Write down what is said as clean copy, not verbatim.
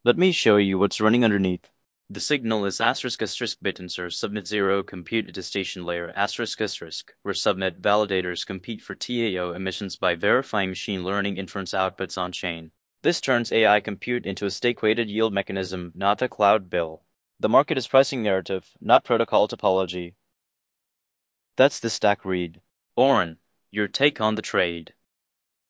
Let me show you what's running underneath. The signal is *** bit insert subnet 0 compute attestation layer ***, where subnet validators compete for TAO emissions by verifying machine learning inference outputs on chain. This turns AI compute into a stake-weighted yield mechanism, not a cloud bill. The market is pricing narrative, not protocol topology. That's the stack read. Oren, your take on the trade.